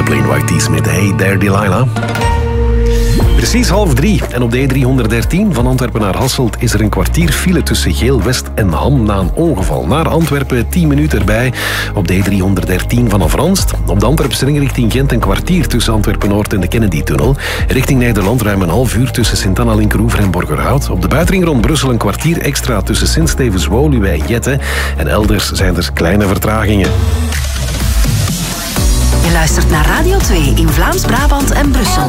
Plain White Tees met Hey There Delilah. Precies 2:30 en op de E313 van Antwerpen naar Hasselt is er een kwartier file tussen Geel-West en Ham na een ongeval. Naar Antwerpen 10 minuten erbij op de E313 vanaf Ranst. Op de Antwerpse ring richting Gent een kwartier tussen Antwerpen-Noord en de Kennedy-tunnel. Richting Nederland ruim een half uur tussen Sint-Anna, Linkeroever en Borgerhout. Op de buitenring rond Brussel een kwartier extra tussen Sint-Stevens, Woluwe en Jette. En elders zijn er kleine vertragingen. Je luistert naar Radio 2 in Vlaams-Brabant en Brussel.